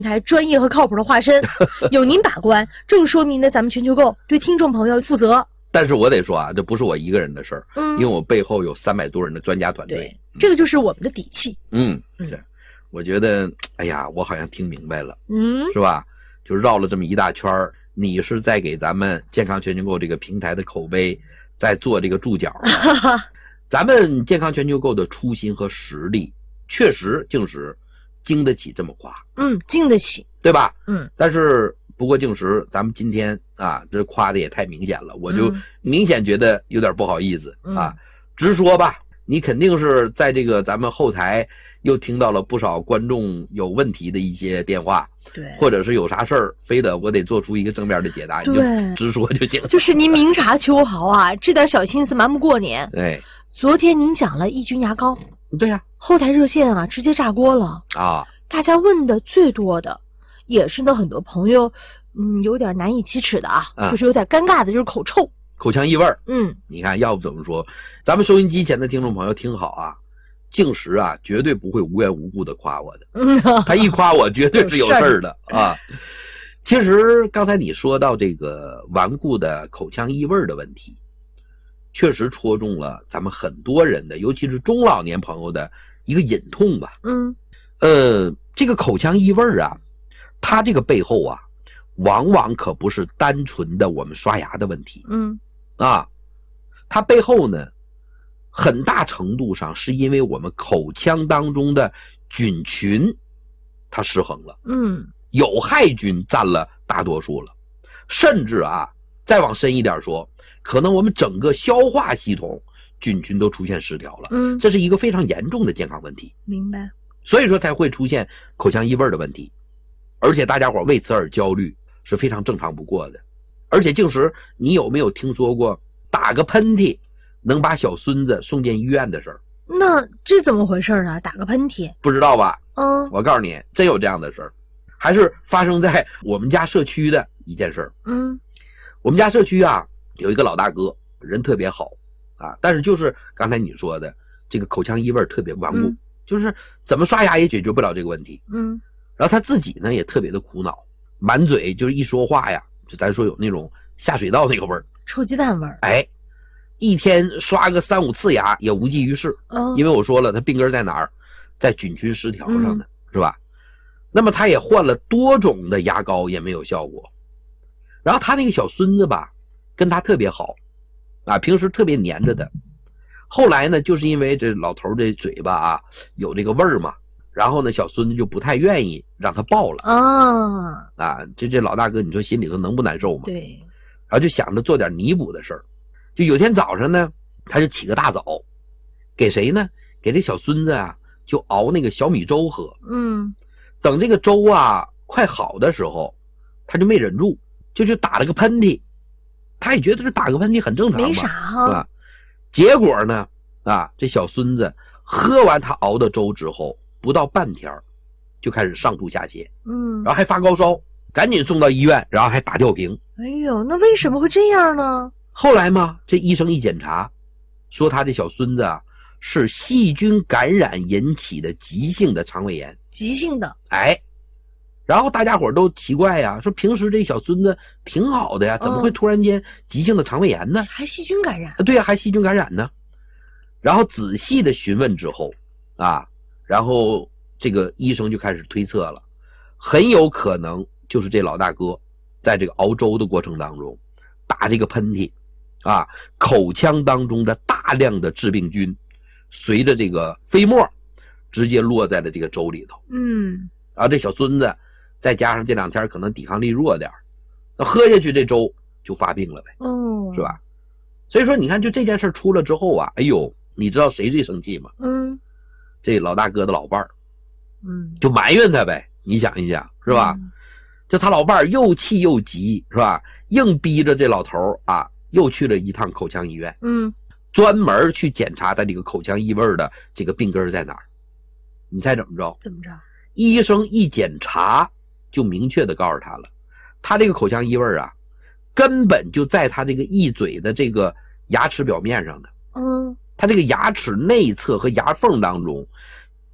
台专业和靠谱的化身，有您把关，正说明呢咱们全球购对听众朋友负责。 但是我得说啊，这不是我一个人的事儿，因为我背后有300多人的专家团队。 对，这个就是我们的底气。 是，我觉得，哎呀，我好像听明白了，是吧？就绕了这么一大圈儿，你是在给咱们健康全球购这个平台的口碑在做这个注脚。咱们健康全球购的初心和实力，确实竟是经得起这么夸。 经得起， 对吧？但是不过竟是咱们今天啊，这夸的也太明显了，我就明显觉得有点不好意思啊。直说吧，你肯定是在这个咱们后台又听到了不少观众有问题的一些电话， 对， 或者是有啥事儿，非得我得做出一个正面的解答，你就直说就行。 就是您明察秋毫啊，这点小心思瞒不过您。 对， 昨天您讲了抑菌牙膏， 对呀， 后台热线啊直接炸锅了啊！ 大家问的最多的，也是呢很多朋友有点难以启齿的啊，就是有点尴尬的，就是口臭、 口腔异味。你看，要不怎么说，咱们收音机前的听众朋友听好啊，静时啊绝对不会无缘无故的夸我的，他一夸我绝对是有事儿的啊。其实刚才你说到这个顽固的口腔异味的问题，确实戳中了咱们很多人的，尤其是中老年朋友的一个隐痛吧。这个口腔异味啊，它这个背后啊，往往可不是单纯的我们刷牙的问题。它背后呢，很大程度上是因为我们口腔当中的菌群它失衡了。有害菌占了大多数了，甚至啊，再往深一点说，可能我们整个消化系统菌群都出现失调了。这是一个非常严重的健康问题。 明白。 所以说才会出现口腔异味的问题，而且大家伙为此而焦虑是非常正常不过的。而且静时，你有没有听说过打个喷嚏能把小孙子送进医院的事儿？ 那这怎么回事啊？打个喷嚏？ 不知道吧？我告诉你，真有这样的事儿，还是发生在我们家社区的一件事儿。我们家社区啊，有一个老大哥，人特别好啊，但是就是刚才你说的这个口腔异味特别顽固。就是怎么刷牙也解决不了这个问题。然后他自己呢也特别的苦恼，满嘴就是一说话呀，就咱说有那种下水道那个味儿， 臭鸡蛋味儿。 一天刷个3、5次牙也无济于事。因为我说了，他病根在哪儿？在菌群失调上呢，是吧？那么他也换了多种的牙膏也没有效果。然后他那个小孙子吧，跟他特别好啊，平时特别黏着他。后来呢，就是因为这老头这嘴巴啊有这个味儿嘛，然后呢，小孙子就不太愿意让他抱了。这老大哥，你说心里头能不难受吗？ 对。 然后就想着做点弥补的事儿，就有天早上呢，他就起个大早，给谁呢？给这小孙子啊，就熬那个小米粥喝。等这个粥啊快好的时候，他就没忍住，就打了个喷嚏。他也觉得这打个喷嚏很正常嘛， 没啥哈。 结果呢，这小孙子喝完他熬的粥之后，不到半天就开始上吐下泻，然后还发高烧，赶紧送到医院，然后还打吊瓶。 哎呦，那为什么会这样呢？ 后来嘛，这医生一检查，说他这小孙子啊是细菌感染引起的急性的肠胃炎。 急性的。 然后大家伙都奇怪呀，说平时这小孙子挺好的呀，怎么会突然间急性的肠胃炎呢？ 还细菌感染？ 对呀，还细菌感染呢。然后仔细的询问之后然后这个医生就开始推测了，很有可能就是这老大哥在这个熬粥的过程当中打这个喷嚏口腔当中的大量的致病菌随着这个飞沫直接落在了这个粥里头。然后这小孙子再加上这2天可能抵抗力弱点，那喝下去这粥就发病了呗。是吧？所以说你看，就这件事出了之后啊，哎呦，你知道谁最生气吗？这老大哥的老伴儿。就埋怨他呗，你想一想，是吧？就他老伴儿又气又急，是吧？硬逼着这老头又去了一趟口腔医院。专门去检查他这个口腔异味的这个病根在哪儿。你猜怎么着？ 怎么着？医生一检查就明确的告诉他了，他这个口腔异味根本就在他这个一嘴的这个牙齿表面上的。他这个牙齿内侧和牙缝当中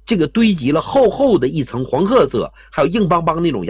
这个堆积了厚厚的一层黄褐色，还有硬邦邦那种